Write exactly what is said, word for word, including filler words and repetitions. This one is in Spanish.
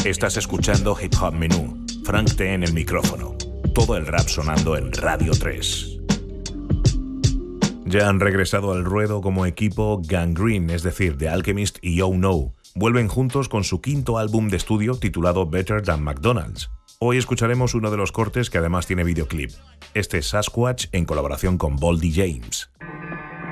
Estás escuchando Hip Hop Menú. Frank T en el micrófono. Todo el rap sonando en Radio tres. Ya han regresado al ruedo como equipo Gang Green, es decir, The Alchemist y Yo No. Vuelven juntos con su quinto álbum de estudio titulado Better Than McDonald's. Hoy escucharemos uno de los cortes que además tiene videoclip. Este es Sasquatch en colaboración con Boldy James.